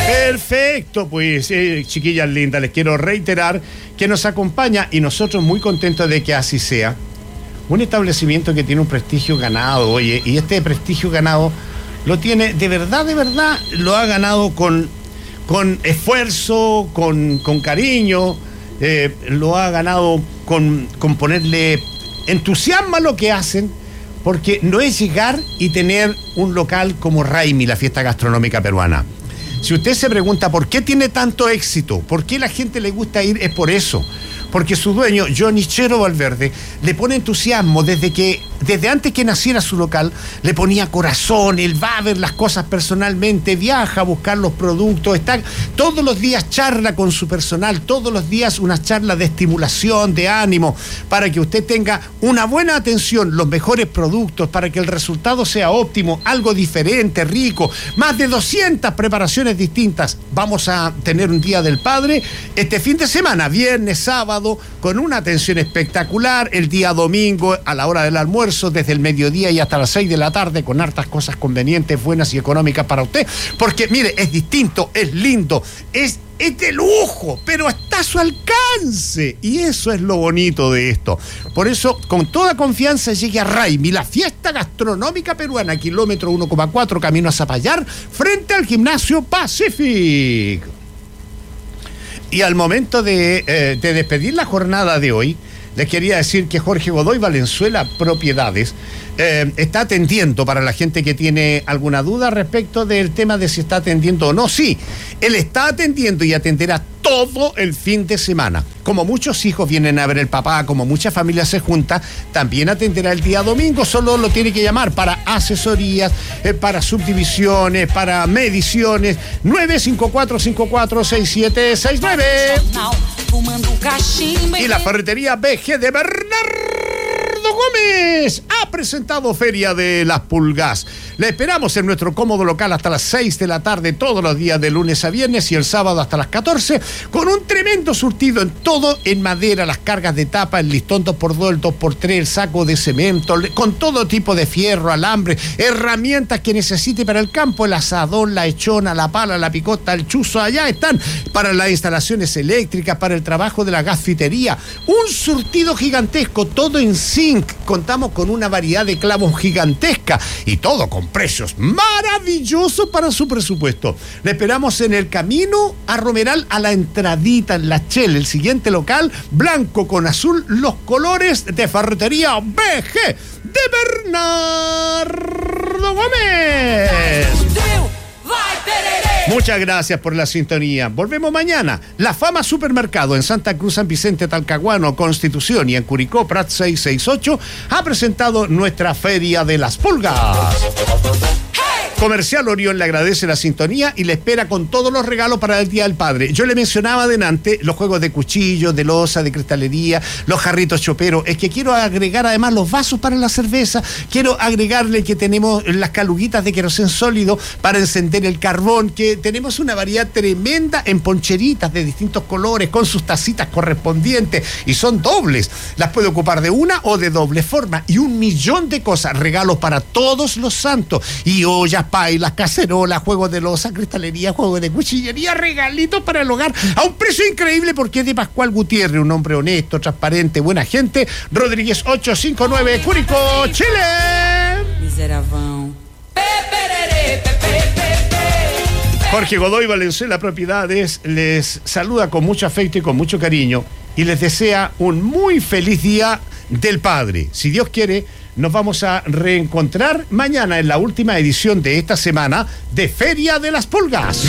Perfecto, pues chiquillas lindas, les quiero reiterar que nos acompaña y nosotros muy contentos de que así sea. Un establecimiento que tiene un prestigio ganado, oye, y este prestigio ganado lo tiene de verdad, lo ha ganado con esfuerzo, con cariño, lo ha ganado con ponerle entusiasmo a lo que hacen, porque no es llegar y tener un local como Raimi, la fiesta gastronómica peruana. Si usted se pregunta por qué tiene tanto éxito, por qué la gente le gusta ir, es por eso. Porque su dueño, Johnny Chero Valverde, le pone entusiasmo desde antes que naciera su local, le ponía corazón, él va a ver las cosas personalmente, viaja a buscar los productos, está todos los días charla con su personal, todos los días una charla de estimulación, de ánimo, para que usted tenga una buena atención, los mejores productos, para que el resultado sea óptimo, algo diferente, rico, más de 200 preparaciones distintas. Vamos a tener un Día del Padre este fin de semana, viernes, sábado, con una atención espectacular, el día domingo a la hora del almuerzo, desde el mediodía y hasta las 6 de la tarde, con hartas cosas convenientes, buenas y económicas para usted, porque mire, es distinto, es lindo, es de lujo, pero está a su alcance, y eso es lo bonito de esto. Por eso, con toda confianza, llegue a Raimi, la fiesta gastronómica peruana, kilómetro 1,4, camino a Zapallar, frente al Gimnasio Pacific. Y al momento de despedir la jornada de hoy, les quería decir que Jorge Godoy Valenzuela Propiedades está atendiendo, para la gente que tiene alguna duda respecto del tema de si está atendiendo o no. Sí, él está atendiendo y atenderá todo el fin de semana. Como muchos hijos vienen a ver el papá, como muchas familias se juntan, también atenderá el día domingo. Solo lo tiene que llamar para asesorías, para subdivisiones, para mediciones. 954-546769. Y la ferretería BG de Bernardo Gómez ha presentado Feria de las Pulgas. Le esperamos en nuestro cómodo local hasta las 6 de la tarde todos los días de lunes a viernes y el sábado hasta las 14, con un tremendo surtido en todo, en madera, las cargas de tapa, el listón 2x2, el 2x3, el saco de cemento, con todo tipo de fierro, alambre, herramientas que necesite para el campo, el asadón, la echona, la pala, la picota, el chuzo. Allá están para las instalaciones eléctricas, para el trabajo de la gasfitería, un surtido gigantesco, todo en zinc. Contamos con una variedad de clavos gigantesca y todo con precios maravillosos para su presupuesto. Le esperamos en el camino a Romeral, a la entradita en La Chel, el siguiente local, blanco con azul, los colores de ferretería BG de Bernardo Gómez. Muchas gracias por la sintonía. Volvemos mañana. La Fama Supermercado en Santa Cruz, San Vicente, Talcahuano, Constitución y en Curicó, Prat 668 ha presentado nuestra Feria de las Pulgas. Comercial Orión le agradece la sintonía y le espera con todos los regalos para el Día del Padre. Yo le mencionaba adelante los juegos de cuchillo, de loza, de cristalería, los jarritos choperos. Es que quiero agregar además los vasos para la cerveza. Quiero agregarle que tenemos las caluguitas de querosén sólido para encender el carbón, que tenemos una variedad tremenda en poncheritas de distintos colores con sus tacitas correspondientes y son dobles. Las puede ocupar de una o de doble forma y 1.000.000 de cosas. Regalos para todos los santos y ollas, pailas, cacerolas, juegos de loza, cristalería, juegos de cuchillería, regalitos para el hogar a un precio increíble, porque es de Pascual Gutiérrez, un hombre honesto, transparente, buena gente. Rodríguez 859, Curicó, Chile. Jorge Godoy Valenzuela Propiedades les saluda con mucho afecto y con mucho cariño y les desea un muy feliz Día del Padre. Si Dios quiere, nos vamos a reencontrar mañana en la última edición de esta semana de Feria de las Pulgas.